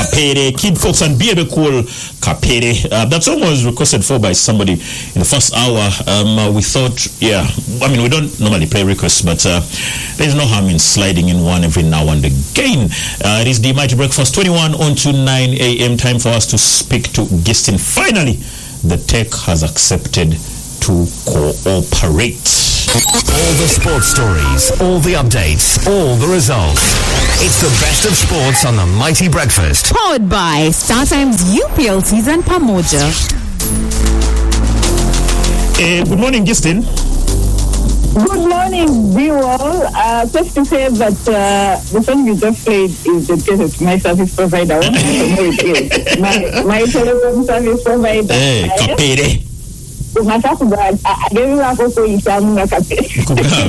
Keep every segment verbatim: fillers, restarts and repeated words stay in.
Kapere, Kid Fox and B A B Cool Kapere. Uh, that song was requested for by somebody in the first hour. Um, uh, we thought, yeah, I mean, we don't normally play requests, but uh, there's no harm in sliding in one every now and again. Uh, it is the Mighty Breakfast, twenty-one on to nine a.m. Time for us to speak to Gistin. Finally, the tech has accepted to cooperate. All the sports stories, all the updates, all the results. It's the best of sports on the Mighty Breakfast. Powered by StarTimes U P L season Pamoja. Uh, good morning, Gistin. Good morning, viewers. Uh, just to say that uh, the song you just played is dedicated to my service provider. I want to know who it is. My, my telephone service provider. Hey, Kapere. Unataka ageni wako kuisamu Kapere.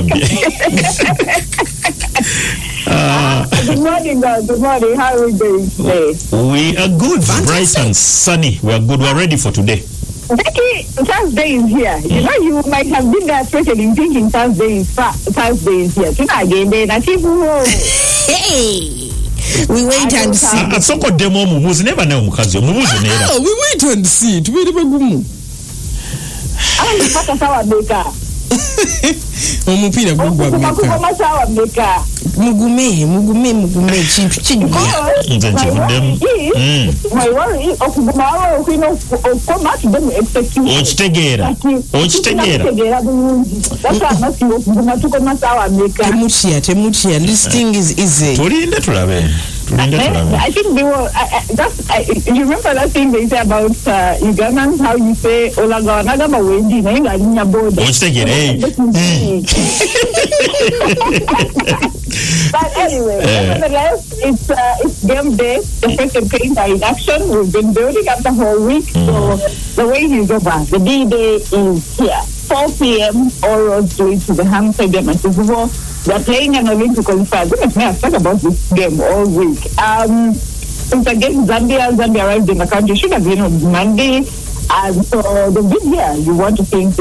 Good morning, guys. Good morning. How are we doing today? We are good, Fantastic. bright and sunny. We are good. We are ready for today. Becky, Thursday is here. You know, you might have been there in thinking Thursday is fa- Thursday is here. Tuna again, then I think, whoa. Hey, we wait and see. At soko demo mubuzi never know mukazi mubuzi nera. Oh, we wait and see. Tubiri bagumu. Ah, mpaka sawa beka. Omupira gugwa Kuma kuma beka. sawa beka. Mugume, mugume, mugume chip chip. Nze nchivudemu. My worry, okuguma wao okino okoma tudemu execute. Ochitegeera. Ochitegeera. That's why must you okuguma tukoma sawa beka. Temutia, temutia. Listing is easy. Tulinde tulabe. Tulinde tulabe. I think they were. I, I, that's. I, you remember that thing they say about uh, Ugandans? How you say "Olaga nagama wendi na inga niya boda." Ochitegeera. Hey. But anyway, nevertheless, it's uh, it's game day. The first campaigns are in action. We've been building up the whole week. So the way is over. The D-Day is here. four p.m. all roads lead to the Hampshire game at Suzuvo. They're playing an Olympic qualifier. Goodness me, I've talked about this game all week. Um, it's against Zambia. Zambia arrived in the country. Should have been on Monday. And so the big year, you want to think